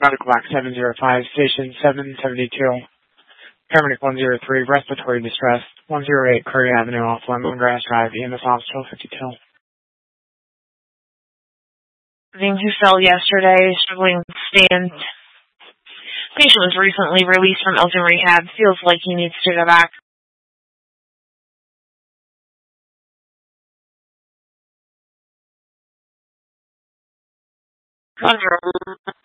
Medical Box 705, Station 772. Paramedic 103, Respiratory Distress, 108 Curry Avenue off Lemongrass Drive, EMS Hospital 52. Being who fell yesterday, struggling to stand. Patient was recently released from Elgin Rehab. Feels like he needs to go back. Roger.